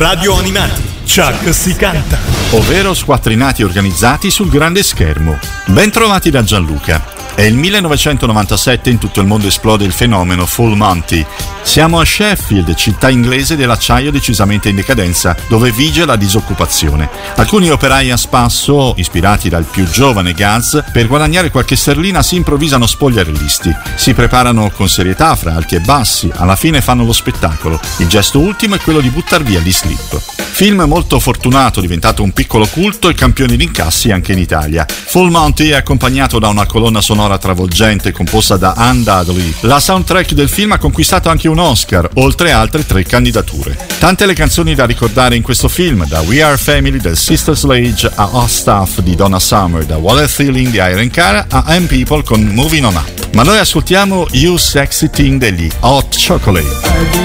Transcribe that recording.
Radio Animati. Chuck si canta. Ovvero squattrinati organizzati sul grande schermo. Ben trovati da Gianluca. È il 1997, in tutto il mondo esplode il fenomeno Full Monty. Siamo a Sheffield, città inglese dell'acciaio decisamente in decadenza, dove vige la disoccupazione. Alcuni operai a spasso, ispirati dal più giovane Gaz, per guadagnare qualche sterlina si improvvisano spogliarellisti. Si preparano con serietà fra alti e bassi, alla fine fanno lo spettacolo. Il gesto ultimo è quello di buttar via gli slip. Film molto fortunato, diventato un piccolo culto e campione di incassi anche in Italia. Full Monty è accompagnato da una colonna sonora travolgente composta da Anne Dudley. La soundtrack del film ha conquistato anche un Oscar, oltre a altre 3 candidature. Tante le canzoni da ricordare in questo film, da We Are Family del Sister Sledge a Hot Stuff di Donna Summer, da Wallace Healing di Irene Cara a I'm People con Moving On Up. Ma noi ascoltiamo You Sexy Thing degli Hot Chocolate.